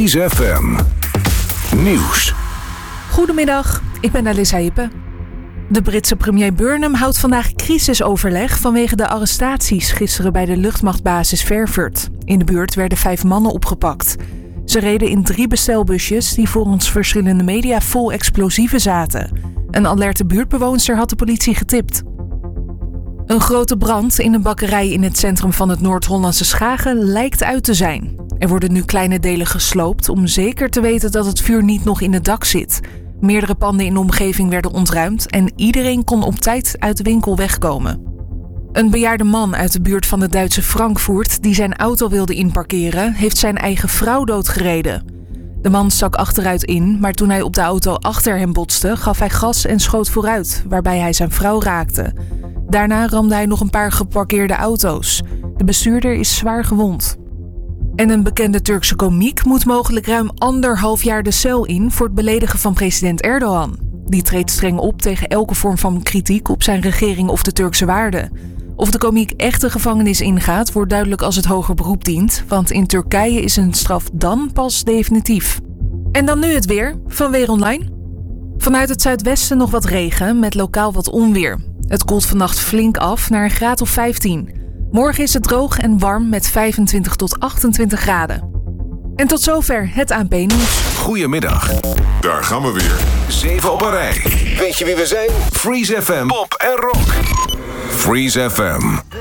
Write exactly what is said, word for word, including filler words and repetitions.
Freeze F M Nieuws. Goedemiddag, ik ben Alissa Hippe. De Britse premier Burnham houdt vandaag crisisoverleg vanwege de arrestaties gisteren bij de luchtmachtbasis Verfurt. In de buurt werden vijf mannen opgepakt. Ze reden in drie bestelbusjes die volgens verschillende media vol explosieven zaten. Een alerte buurtbewoonster had de politie getipt. Een grote brand in een bakkerij in het centrum van het Noord-Hollandse Schagen lijkt uit te zijn. Er worden nu kleine delen gesloopt om zeker te weten dat het vuur niet nog in het dak zit. Meerdere panden in de omgeving werden ontruimd en iedereen kon op tijd uit de winkel wegkomen. Een bejaarde man uit de buurt van de Duitse Frankfurt die zijn auto wilde inparkeren, heeft zijn eigen vrouw doodgereden. De man stak achteruit in, maar toen hij op de auto achter hem botste, gaf hij gas en schoot vooruit, waarbij hij zijn vrouw raakte. Daarna ramde hij nog een paar geparkeerde auto's. De bestuurder is zwaar gewond. En een bekende Turkse komiek moet mogelijk ruim anderhalf jaar de cel in voor het beledigen van president Erdogan. Die treedt streng op tegen elke vorm van kritiek op zijn regering of de Turkse waarden. Of de komiek echt de gevangenis ingaat, wordt duidelijk als het hoger beroep dient, want in Turkije is een straf dan pas definitief. En dan nu het weer, van Weer Online. Vanuit het zuidwesten nog wat regen, met lokaal wat onweer. Het koelt vannacht flink af naar een graad of vijftien. Morgen is het droog en warm met vijfentwintig tot achtentwintig graden. En tot zover het A N P-nieuws. Goedemiddag. Daar gaan we weer. Zeven op een rij. Weet je wie we zijn? Freeze F M, pop en rock. Freeze F M.